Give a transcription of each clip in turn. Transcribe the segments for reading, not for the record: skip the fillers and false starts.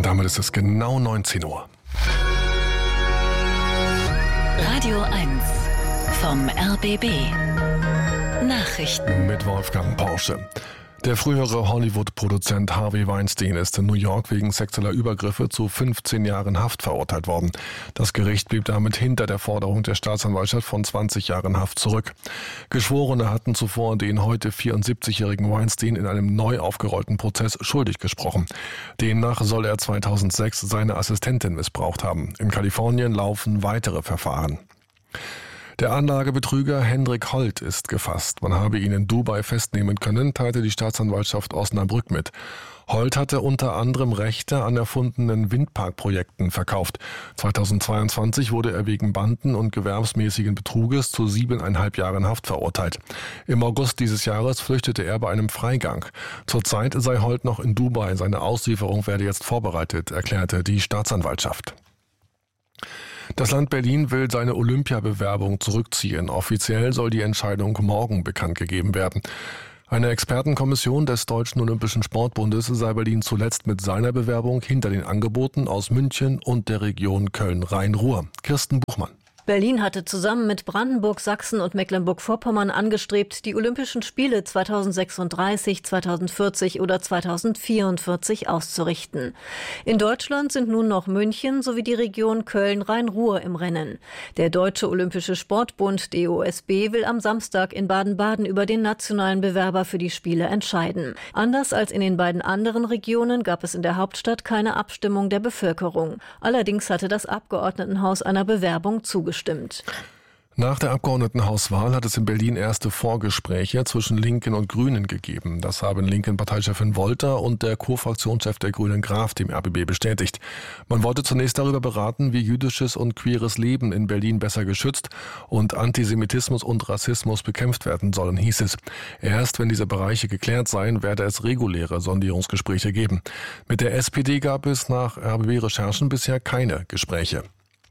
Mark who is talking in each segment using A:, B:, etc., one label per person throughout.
A: damit ist es genau 19 Uhr.
B: Radio 1 vom RBB. Nachrichten
A: mit Wolfgang Porsche. Der frühere Hollywood-Produzent Harvey Weinstein ist in New York wegen sexueller Übergriffe zu 15 Jahren Haft verurteilt worden. Das Gericht blieb damit hinter der Forderung der Staatsanwaltschaft von 20 Jahren Haft zurück. Geschworene hatten zuvor den heute 74-jährigen Weinstein in einem neu aufgerollten Prozess schuldig gesprochen. Demnach soll er 2006 seine Assistentin missbraucht haben. In Kalifornien laufen weitere Verfahren. Der Anlagebetrüger Hendrik Holt ist gefasst. Man habe ihn in Dubai festnehmen können, teilte die Staatsanwaltschaft Osnabrück mit. Holt hatte unter anderem Rechte an erfundenen Windparkprojekten verkauft. 2022 wurde er wegen Banden- und gewerbsmäßigen Betruges zu 7,5 Jahren Haft verurteilt. Im August dieses Jahres flüchtete er bei einem Freigang. Zurzeit sei Holt noch in Dubai. Seine Auslieferung werde jetzt vorbereitet, erklärte die Staatsanwaltschaft. Das Land Berlin will seine Olympiabewerbung zurückziehen. Offiziell soll die Entscheidung morgen bekannt gegeben werden. Eine Expertenkommission des Deutschen Olympischen Sportbundes sei Berlin zuletzt mit seiner Bewerbung hinter den Angeboten aus München und der Region Köln-Rhein-Ruhr. Kirsten Buchmann.
C: Berlin hatte zusammen mit Brandenburg, Sachsen und Mecklenburg-Vorpommern angestrebt, die Olympischen Spiele 2036, 2040 oder 2044 auszurichten. In Deutschland sind nun noch München sowie die Region Köln-Rhein-Ruhr im Rennen. Der Deutsche Olympische Sportbund DOSB will am Samstag in Baden-Baden über den nationalen Bewerber für die Spiele entscheiden. Anders als in den beiden anderen Regionen gab es in der Hauptstadt keine Abstimmung der Bevölkerung. Allerdings hatte das Abgeordnetenhaus einer Bewerbung zugestimmt.
A: Nach der Abgeordnetenhauswahl hat es in Berlin erste Vorgespräche zwischen Linken und Grünen gegeben. Das haben linken Parteichefin Wolter und der Co-Fraktionschef der Grünen Graf dem RBB bestätigt. Man wollte zunächst darüber beraten, wie jüdisches und queeres Leben in Berlin besser geschützt und Antisemitismus und Rassismus bekämpft werden sollen, hieß es. Erst wenn diese Bereiche geklärt seien, werde es reguläre Sondierungsgespräche geben. Mit der SPD gab es nach RBB-Recherchen bisher keine Gespräche.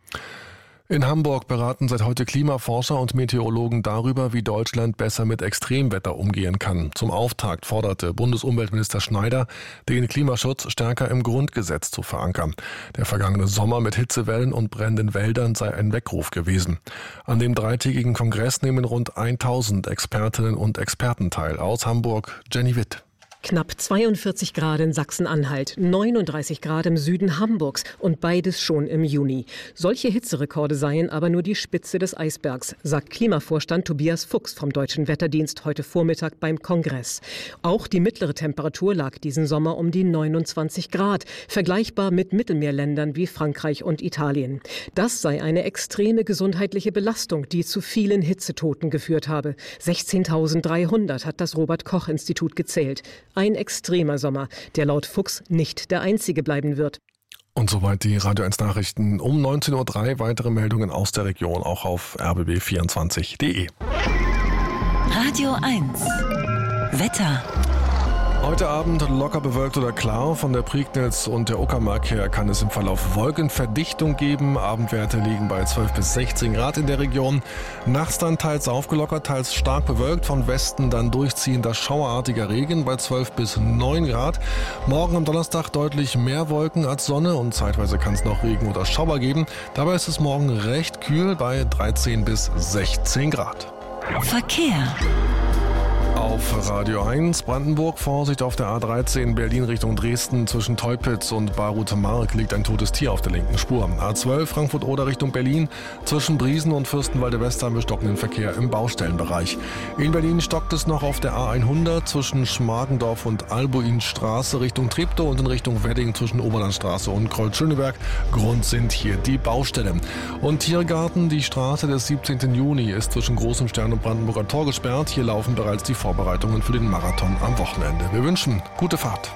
A: In Hamburg beraten seit heute Klimaforscher und Meteorologen darüber, wie Deutschland besser mit Extremwetter umgehen kann. Zum Auftakt forderte Bundesumweltminister Schneider, den Klimaschutz stärker im Grundgesetz zu verankern. Der vergangene Sommer mit Hitzewellen und brennenden Wäldern sei ein Weckruf gewesen. An dem dreitägigen Kongress nehmen rund 1000 Expertinnen und Experten teil. Aus Hamburg, Jenny Witt.
D: Knapp 42 Grad in Sachsen-Anhalt, 39 Grad im Süden Hamburgs und beides schon im Juni. Solche Hitzerekorde seien aber nur die Spitze des Eisbergs, sagt Klimavorstand Tobias Fuchs vom Deutschen Wetterdienst heute Vormittag beim Kongress. Auch die mittlere Temperatur lag diesen Sommer um die 29 Grad, vergleichbar mit Mittelmeerländern wie Frankreich und Italien. Das sei eine extreme gesundheitliche Belastung, die zu vielen Hitzetoten geführt habe. 16.300 hat das Robert-Koch-Institut gezählt. Ein extremer Sommer, der laut Fuchs nicht der einzige bleiben wird.
A: Und soweit die Radio 1 Nachrichten. Um 19.03 Uhr weitere Meldungen aus der Region, auch auf rbb24.de.
B: Radio 1 Wetter.
A: Heute Abend locker bewölkt oder klar. Von der Prignitz und der Uckermark her kann es im Verlauf Wolkenverdichtung geben. Abendwerte liegen bei 12 bis 16 Grad in der Region. Nachts dann teils aufgelockert, teils stark bewölkt. Von Westen dann durchziehender schauerartiger Regen bei 12 bis 9 Grad. Morgen am Donnerstag deutlich mehr Wolken als Sonne und zeitweise kann es noch Regen oder Schauer geben. Dabei ist es morgen recht kühl bei 13 bis 16 Grad.
B: Verkehr.
A: Auf Radio 1 Brandenburg, Vorsicht auf der A13 Berlin Richtung Dresden. Zwischen Teupitz und Baruth-Mark liegt ein totes Tier auf der linken Spur. A12 Frankfurt-Oder Richtung Berlin. Zwischen Briesen und Fürstenwalde-West haben wir stockenden Verkehr im Baustellenbereich. In Berlin stockt es noch auf der A100 zwischen Schmargendorf und Albuinstraße Richtung Treptow und in Richtung Wedding zwischen Oberlandstraße und Kreuz-Schöneberg. Grund sind hier die Baustellen. Und Tiergarten, die Straße des 17. Juni ist zwischen Großem Stern und Brandenburger Tor gesperrt. Hier laufen bereits die Vorbereitungen für den Marathon am Wochenende. Wir wünschen gute Fahrt.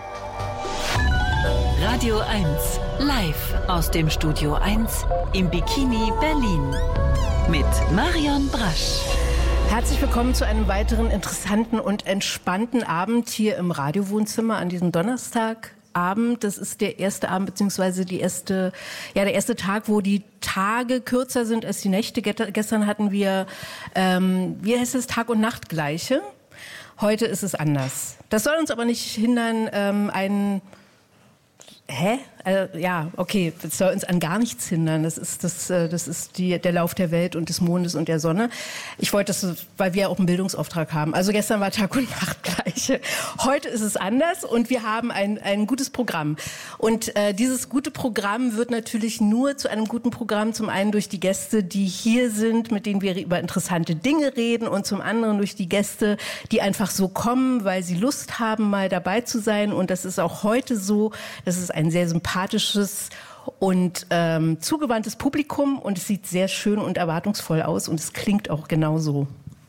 B: Radio 1 live aus dem Studio 1 im Bikini Berlin mit Marion Brasch.
E: Herzlich willkommen zu einem weiteren interessanten und entspannten Abend hier im Radiowohnzimmer an diesem Donnerstagabend. Das ist der erste Abend beziehungsweise der erste Tag, wo die Tage kürzer sind als die Nächte. Gestern hatten wir, wie heißt es, Tag- und Nachtgleiche. Heute ist es anders. Das soll uns aber nicht hindern, einen Ja, okay, das soll uns an gar nichts hindern. Das ist der Lauf der Welt und des Mondes und der Sonne. Ich wollte das, weil wir auch einen Bildungsauftrag haben. Also gestern war Tag und Nacht gleich. Heute ist es anders und wir haben ein gutes Programm. Und dieses gute Programm wird natürlich nur zu einem guten Programm, zum einen durch die Gäste, die hier sind, mit denen wir über interessante Dinge reden, und zum anderen durch die Gäste, die einfach so kommen, weil sie Lust haben, mal dabei zu sein. Und das ist auch heute so. Das ist ein sehr sympathisches und zugewandtes Publikum und es sieht sehr schön und erwartungsvoll aus und es klingt auch genauso.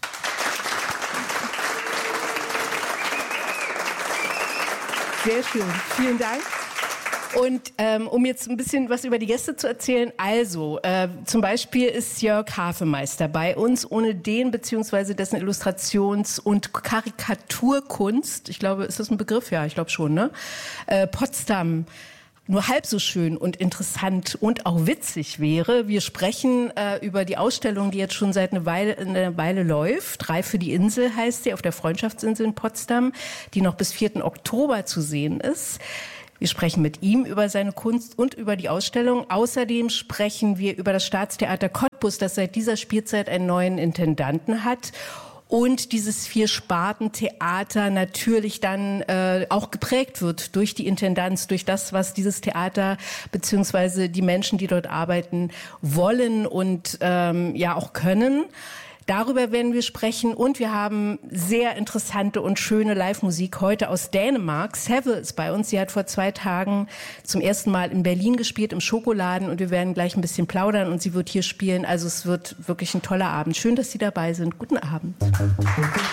E: Sehr schön, vielen Dank. Und um jetzt ein bisschen was über die Gäste zu erzählen, also zum Beispiel ist Jörg Hafemeister bei uns, ohne den beziehungsweise dessen Illustrations- und Karikaturkunst, ich glaube, ist das ein Begriff? Ja, ich glaube schon, ne? Potsdam nur halb so schön und interessant und auch witzig wäre. Wir sprechen über die Ausstellung, die jetzt schon seit einer Weile läuft. 3 für die Insel heißt sie, auf der Freundschaftsinsel in Potsdam, die noch bis 4. Oktober zu sehen ist. Wir sprechen mit ihm über seine Kunst und über die Ausstellung. Außerdem sprechen wir über das Staatstheater Cottbus, das seit dieser Spielzeit einen neuen Intendanten hat. Und dieses 4-Sparten-Theater natürlich dann auch geprägt wird durch die Intendanz, durch das, was dieses Theater beziehungsweise die Menschen, die dort arbeiten, wollen und auch können. Darüber werden wir sprechen und wir haben sehr interessante und schöne Live-Musik heute aus Dänemark. Seve ist bei uns. Sie hat vor 2 tagen zum ersten Mal in Berlin gespielt, im Schokoladen, und wir werden gleich ein bisschen plaudern und sie wird hier spielen. Also es wird wirklich ein toller Abend. Schön, dass Sie dabei sind. Guten Abend.